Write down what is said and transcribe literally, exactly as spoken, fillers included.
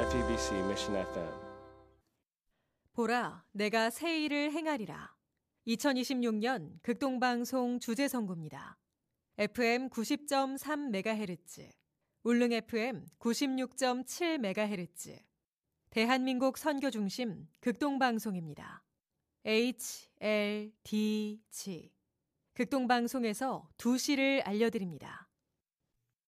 에프이비씨 Mission 에프엠. 보라, 내가 새 일을 행하리라. 이천이십육 년 극동방송 주제선구입니다. 에프엠 구십 점 삼 메가헤르츠, 울릉 에프엠 구십육 점 칠 메가헤르츠, 대한민국 선교 중심 극동방송입니다. 에이치 엘 디 지, 극동방송에서 두 시를 알려드립니다.